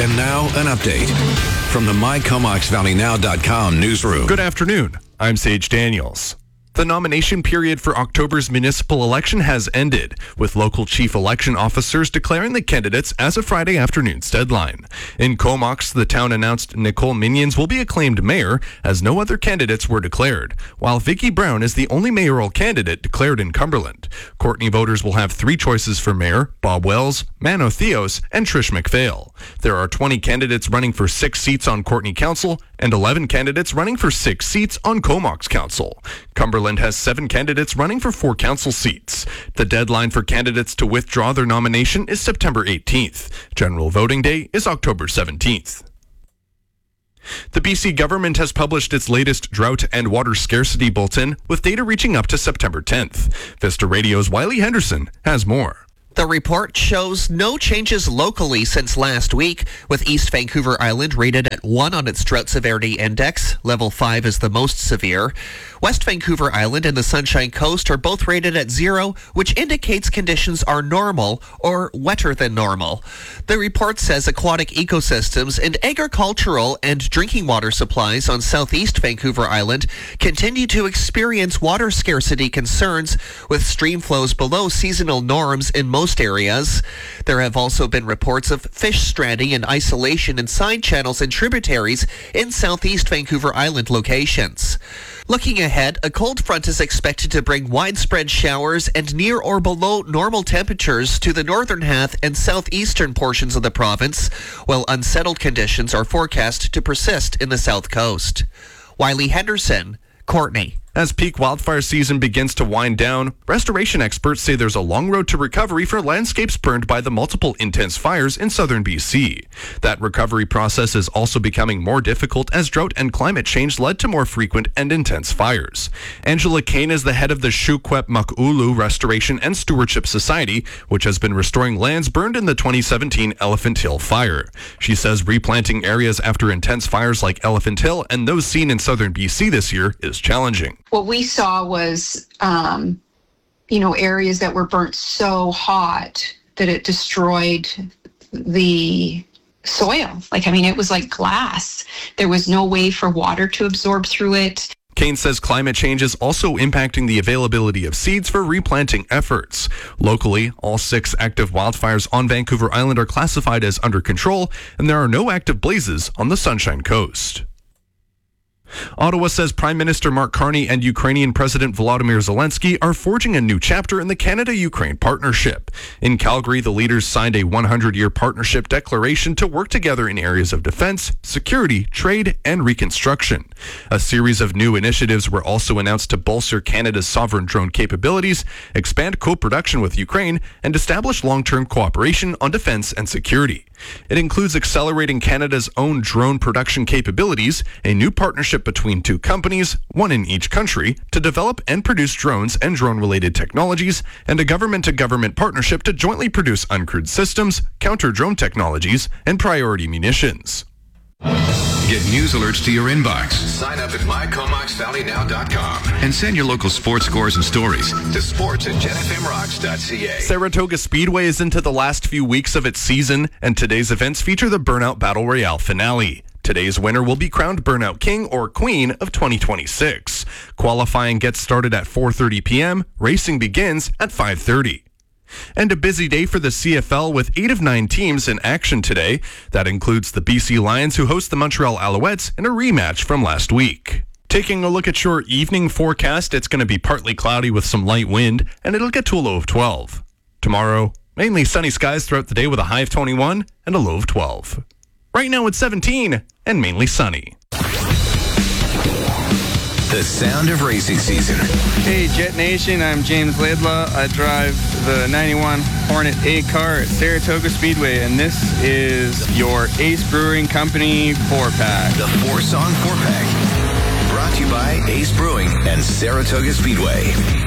And now, an update from the MyComoxValleyNow.com newsroom. Good afternoon. I'm Sage Daniels. The nomination period for October's municipal election has ended, with local chief election officers declaring the candidates as of Friday afternoon's deadline. In Comox, the town announced Nicole Minions will be acclaimed mayor, as no other candidates were declared, while Vicky Brown is the only mayoral candidate declared in Cumberland. Courtenay voters will have 3 choices for mayor: Bob Wells, Mano Theos, and Trish McPhail. There are 20 candidates running for 6 seats on Courtenay Council and 11 candidates running for 6 seats on Comox Council. Cumberland has 7 candidates running for 4 council seats. The deadline for candidates to withdraw their nomination is September 18th. General voting day is October 17th. The BC government has published its latest drought and water scarcity bulletin with data reaching up to September 10th. Vista Radio's Wiley Henderson has more. The report shows no changes locally since last week, with East Vancouver Island rated at 1 on its drought severity index. Level 5 is the most severe. West Vancouver Island and the Sunshine Coast are both rated at 0, which indicates conditions are normal or wetter than normal. The report says aquatic ecosystems and agricultural and drinking water supplies on southeast Vancouver Island continue to experience water scarcity concerns, with stream flows below seasonal norms in most areas. There have also been reports of fish stranding and isolation in side channels and tributaries in southeast Vancouver Island locations. Looking ahead, a cold front is expected to bring widespread showers and near or below normal temperatures to the northern half and southeastern portions of the province, while unsettled conditions are forecast to persist in the south coast. Wiley Henderson, Courtenay. As peak wildfire season begins to wind down, restoration experts say there's a long road to recovery for landscapes burned by the multiple intense fires in southern BC. That recovery process is also becoming more difficult as drought and climate change led to more frequent and intense fires. Angela Kane is the head of the Shukwep Mak'ulu Restoration and Stewardship Society, which has been restoring lands burned in the 2017 Elephant Hill fire. She says replanting areas after intense fires like Elephant Hill and those seen in southern BC this year is challenging. What we saw was, areas that were burnt so hot that it destroyed the soil. It was like glass. There was no way for water to absorb through it. Kane says climate change is also impacting the availability of seeds for replanting efforts. Locally, all 6 active wildfires on Vancouver Island are classified as under control, and there are no active blazes on the Sunshine Coast. Ottawa says Prime Minister Mark Carney and Ukrainian President Volodymyr Zelensky are forging a new chapter in the Canada-Ukraine partnership. In Calgary, the leaders signed a 100-year partnership declaration to work together in areas of defense, security, trade, and reconstruction. A series of new initiatives were also announced to bolster Canada's sovereign drone capabilities, expand co-production with Ukraine, and establish long-term cooperation on defense and security. It includes accelerating Canada's own drone production capabilities, a new partnership between 2 companies, one in each country, to develop and produce drones and drone-related technologies, and a government-to-government partnership to jointly produce uncrewed systems, counter-drone technologies, and priority munitions. Get news alerts to your inbox. Sign up at MyComoxValleyNow.com and send your local sports scores and stories to sports@jetfmrocks.ca. Saratoga Speedway is into the last few weeks of its season, and today's events feature the Burnout Battle Royale finale. Today's winner will be crowned Burnout King or Queen of 2026. Qualifying gets started at 4:30 p.m. Racing begins at 5:30. And a busy day for the CFL with 8 of 9 teams in action today. That includes the BC Lions, who host the Montreal Alouettes in a rematch from last week. Taking a look at your evening forecast, it's going to be partly cloudy with some light wind, and it'll get to a low of 12. Tomorrow, mainly sunny skies throughout the day with a high of 21 and a low of 12. Right now it's 17 and mainly sunny. The sound of racing season. Hey, Jet Nation, I'm James Laidlaw. I drive the 91 Hornet A car at Saratoga Speedway, and this is your Ace Brewing Company 4-pack. The 4-song 4-pack. Brought to you by Ace Brewing and Saratoga Speedway.